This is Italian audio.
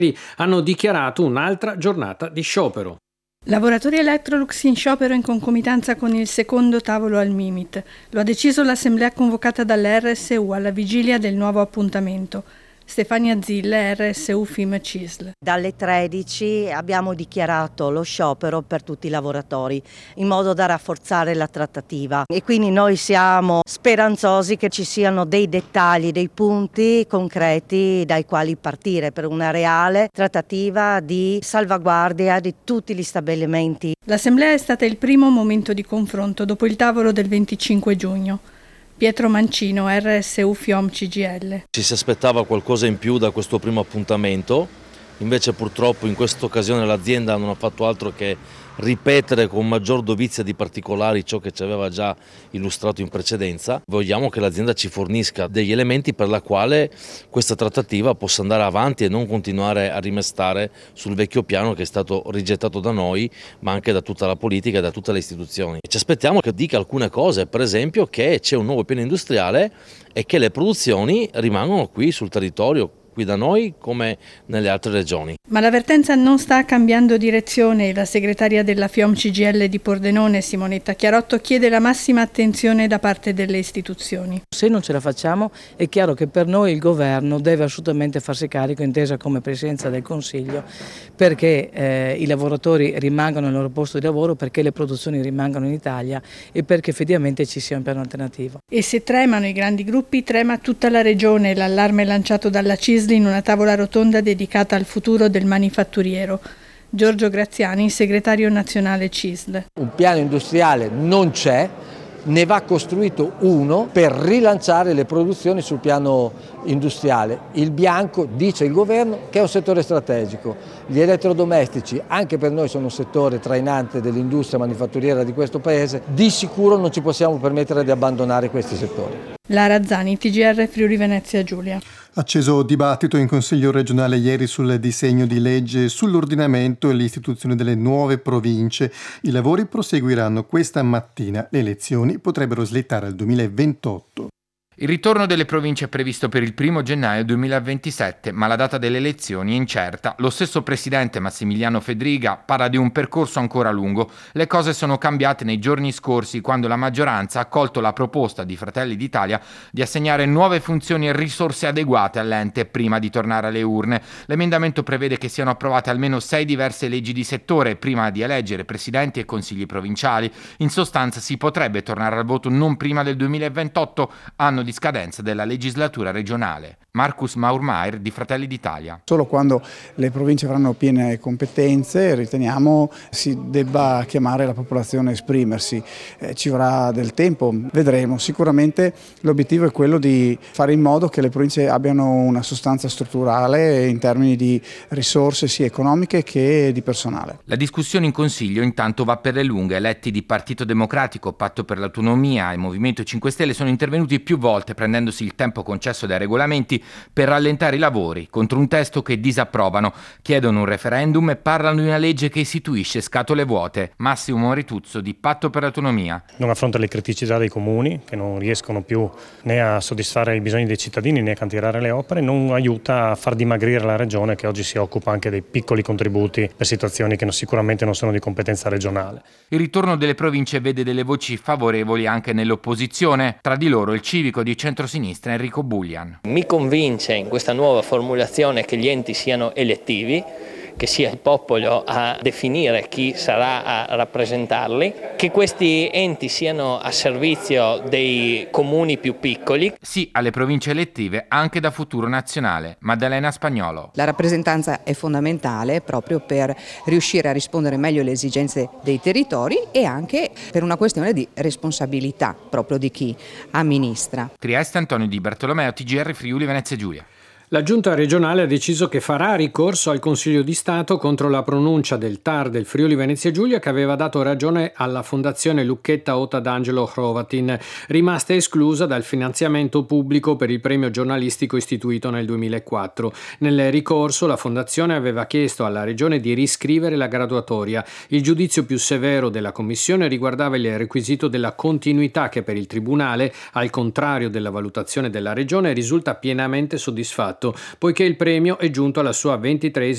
hanno dichiarato un'altra giornata di sciopero. Lavoratori Electrolux in sciopero in concomitanza con il secondo tavolo al Mimit. Lo ha deciso l'assemblea convocata dalla RSU alla vigilia del nuovo appuntamento. Stefania Zille, RSU FIM CISL. Dalle 13 abbiamo dichiarato lo sciopero per tutti i lavoratori in modo da rafforzare la trattativa e quindi noi siamo speranzosi che ci siano dei dettagli, dei punti concreti dai quali partire per una reale trattativa di salvaguardia di tutti gli stabilimenti. L'assemblea è stata il primo momento di confronto dopo il tavolo del 25 giugno. Pietro Mancino, RSU FIOM CGIL. Ci si aspettava qualcosa in più da questo primo appuntamento, invece purtroppo in questa occasione l'azienda non ha fatto altro che ripetere con maggior dovizia di particolari ciò che ci aveva già illustrato in precedenza. Vogliamo che l'azienda ci fornisca degli elementi per la quale questa trattativa possa andare avanti e non continuare a rimestare sul vecchio piano che è stato rigettato da noi, ma anche da tutta la politica e da tutte le istituzioni. Ci aspettiamo che dica alcune cose, per esempio che c'è un nuovo piano industriale e che le produzioni rimangono qui sul territorio, qui da noi come nelle altre regioni. Ma l'avvertenza non sta cambiando direzione e la segretaria della FIOM CGIL di Pordenone, Simonetta Chiarotto, chiede la massima attenzione da parte delle istituzioni. Se non ce la facciamo è chiaro che per noi il governo deve assolutamente farsi carico, intesa come Presidenza del Consiglio, perché i lavoratori rimangano nel loro posto di lavoro, perché le produzioni rimangano in Italia e perché effettivamente ci sia un piano alternativo. E se tremano i grandi gruppi, trema tutta la regione. L'allarme lanciato dalla CISL in una tavola rotonda dedicata al futuro del manifatturiero. Giorgio Graziani, segretario nazionale CISL. Un piano industriale non c'è, ne va costruito uno per rilanciare le produzioni sul piano industriale. Il bianco, dice il governo, che è un settore strategico. Gli elettrodomestici, anche per noi, sono un settore trainante dell'industria manifatturiera di questo paese. Di sicuro non ci possiamo permettere di abbandonare questi settori. Lara Zani, TGR Friuli Venezia Giulia. Acceso dibattito in Consiglio regionale ieri sul disegno di legge sull'ordinamento e l'istituzione delle nuove province. I lavori proseguiranno questa mattina. Le elezioni potrebbero slittare al 2028. Il ritorno delle province è previsto per il 1 gennaio 2027, ma la data delle elezioni è incerta. Lo stesso presidente Massimiliano Fedriga parla di un percorso ancora lungo. Le cose sono cambiate nei giorni scorsi quando la maggioranza ha accolto la proposta di Fratelli d'Italia di assegnare nuove funzioni e risorse adeguate all'ente prima di tornare alle urne. L'emendamento prevede che siano approvate almeno 6 diverse leggi di settore prima di eleggere presidenti e consigli provinciali. In sostanza si potrebbe tornare al voto non prima del 2028, anno di scadenza della legislatura regionale. Marcus Maurmaier di Fratelli d'Italia. Solo quando le province avranno piene competenze riteniamo si debba chiamare la popolazione a esprimersi. Ci vorrà del tempo, vedremo. Sicuramente l'obiettivo è quello di fare in modo che le province abbiano una sostanza strutturale in termini di risorse sia economiche che di personale. La discussione in Consiglio intanto va per le lunghe. Eletti di Partito Democratico, Patto per l'Autonomia e Movimento 5 Stelle sono intervenuti più volte prendendosi il tempo concesso dai regolamenti per rallentare i lavori contro un testo che disapprovano, chiedono un referendum e parlano di una legge che istituisce scatole vuote. Massimo Rituzzo di Patto per l'Autonomia. Non affronta le criticità dei comuni che non riescono più né a soddisfare i bisogni dei cittadini né a cantierare le opere, non aiuta a far dimagrire la regione che oggi si occupa anche dei piccoli contributi per situazioni che sicuramente non sono di competenza regionale. Il ritorno delle province vede delle voci favorevoli anche nell'opposizione, tra di loro il civico di centrosinistra Enrico Bullian. Mi convince in questa nuova formulazione che gli enti siano elettivi, che sia il popolo a definire chi sarà a rappresentarli, che questi enti siano a servizio dei comuni più piccoli. Sì alle province elettive anche da Futuro Nazionale. Maddalena Spagnolo. La rappresentanza è fondamentale proprio per riuscire a rispondere meglio alle esigenze dei territori e anche per una questione di responsabilità proprio di chi amministra. Trieste Antonio Di Bartolomeo, TGR Friuli Venezia Giulia. La Giunta regionale ha deciso che farà ricorso al Consiglio di Stato contro la pronuncia del TAR del Friuli Venezia Giulia che aveva dato ragione alla Fondazione Lucchetta Ota d'Angelo Hrovatin, rimasta esclusa dal finanziamento pubblico per il premio giornalistico istituito nel 2004. Nel ricorso la Fondazione aveva chiesto alla Regione di riscrivere la graduatoria. Il giudizio più severo della Commissione riguardava il requisito della continuità che per il Tribunale, al contrario della valutazione della Regione, risulta pienamente soddisfatto, poiché il premio è giunto alla sua 23esima